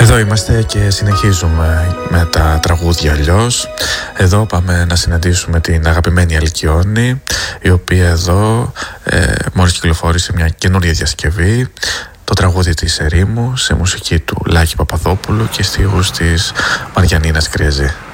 Εδώ είμαστε και συνεχίζουμε με τα τραγούδια αλλιώς. Εδώ πάμε να συναντήσουμε την αγαπημένη Αλκιόνη, η οποία εδώ μόλις κυκλοφόρησε μια καινούργια διασκευή, το τραγούδι της Ερήμου, σε μουσική του Λάκη Παπαδόπουλου και στίχους της Μαριαννίνας Κρέζη.